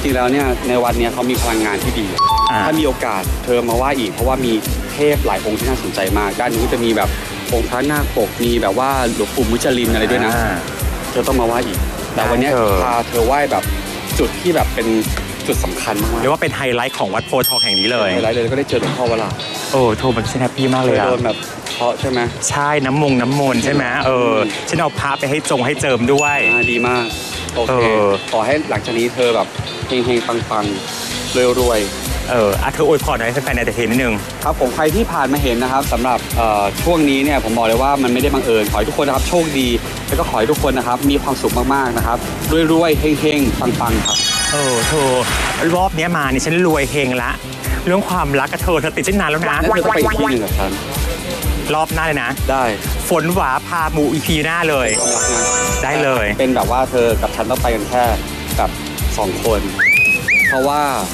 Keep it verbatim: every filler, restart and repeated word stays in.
ริงๆแล้วเนี่ยในวันนี้เขามีพลังงานที่ดีถ้ามีโอกาสเธอมาไหว้อีกเพราะว่ามีเทพหลายองค์ที่น่าสนใจมากด้านนี้ก็จะมีแบบองค์พระนาคปกมีแบบว่าหลวงปู่มุจลินอะไรด้วยนะเธอต้องมาไหว้อีกแต่วันนี้พาเธอไหว้แบบจุดที่แบบเป็นจุดสำคัญมากๆเรียกว่าเป็นไฮไลท์ของวัดโพธิ์ทองแห่งนี้เลยไฮไลท์เลยก็ได้เจอหลวงพ่อวราโอ้โทรมันฉันแฮปปี้มากเลยอะโดนแบบเพราะใช่ไหมใช่น้ำมงน้ำมนใช่ไหมเออฉันเอาพระไปให้จงให้เจิมด้วยดีมากโอเคขอให้หลังจากนี้เธอแบบเฮงๆปังๆรวยๆเอออ่ะเธออวยพรให้แฟนๆในเตเทนนิดนึงครับผมใครที่ผ่านมาเห็นนะครับสำหรับช่วงนี้เนี่ยผมบอกเลยว่ามันไม่ได้บังเอิญขอให้ทุกคนนะครับโชคดีแล้วก็ขอให้ทุกคนนะครับมีความสุขมากๆนะครับรวยๆเฮงๆปังๆครับเออเธอรอบนี้มานี่ฉันรวยเฮงละเรื่องความรักกับเธอเธอติดเช่นนานแล้วนะเธอต้องไปอีกที่หนึ่งกับฉันรอบหน้าเลยนะได้ฝนหวาพาหมูอีพีหน้าเลยได้เลยเป็นแบบว่าเธอกับฉันต้องไปกันแค่แบบสองคนเพราะว่า